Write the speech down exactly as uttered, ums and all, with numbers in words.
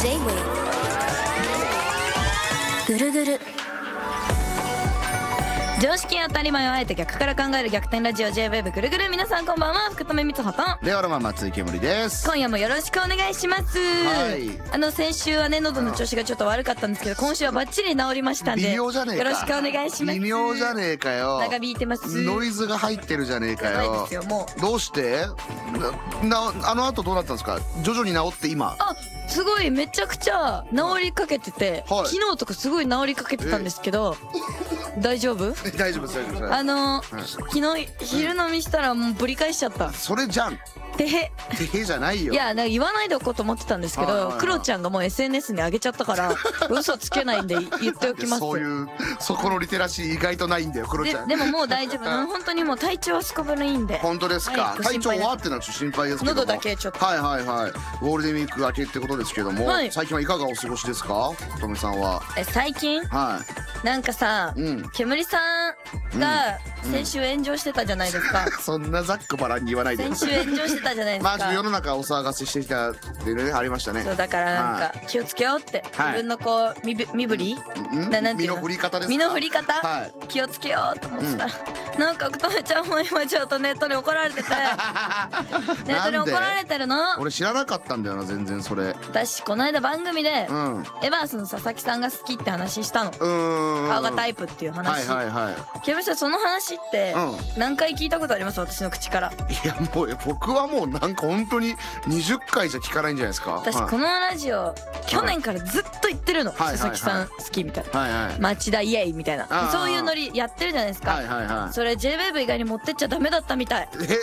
J-Wave ぐるぐる常識当たり前をあえて逆から考える逆転ラジオ J-ウェーブ ぐるぐる。皆さんこんばんは、福留美穂とレオロマン松井けむりです。 今夜もよろしくお願いします。はい、あの先週はね喉の調子がちょっと悪かったんですけど、今週はバッチリ治りましたんで微妙じゃねえか、 よろしくお願いします。 微妙じゃねえかよ。 長引いてます。 ノイズが入ってるじゃねえかよ。 ないですよもう。 どうしてな、なあの後どうなったんですか。徐々に治って今あすごいめちゃくちゃ治りかけてて、はい、昨日とかすごい治りかけてたんですけど、大丈夫大丈夫です大丈夫です。 あのーはい、昨日昼飲みしたらもうぶり返しちゃった。 それじゃんてへてへじゃないよ。 いやなんか言わないでおこうと思ってたんですけど、クロちゃんがもう エスエヌエス に上げちゃったから嘘つけないんで言っておきます。 そういうそこのリテラシー意外とないんだよクロちゃん。 で, でももう大丈夫本当にもう体調はすこぶるいいんで。 本当ですか、はい、体調はってのはちょっと心配ですけども、 喉だけちょっと。 はいはいはい。ゴールデンウィーク明けってことですけども、はい、最近はいかがお過ごしですかとめさんは。 え最近はいなんかさ、うん、煙さんが先週炎上してたじゃないですか、 うん、そんなざっくばらんに言わないで。 先週炎上してたじゃないですか。 まあ世の中お騒がせしてきたってねありましたね。 そうだからなんか気をつけようって、はい、自分のこう身身振り、うん、ななんていうの、身の振り方ですか。身の振り方、はい、気をつけようと思ってたら、うん、なんかとめちゃんも今ちょっとネットに怒られててネットに怒られてるの。 俺知らなかったんだよな全然それ。 私この間番組で、うん、エバースの佐々木さんが好きって話したの。うん顔がタイプっていう話。はいはいはい。ケムさんその話って何回聞いたことあります私の口から。 いやもう僕はもうなんか本当ににじゅっかいじゃ聞かないんじゃないですか。 私このラジオ去年からずっと言ってるの、佐々木さん好きみたいな、町田イエイみたいなそういうノリやってるじゃないですか。それ J-ウェーブ 以外に持ってっちゃダメだったみたい。 え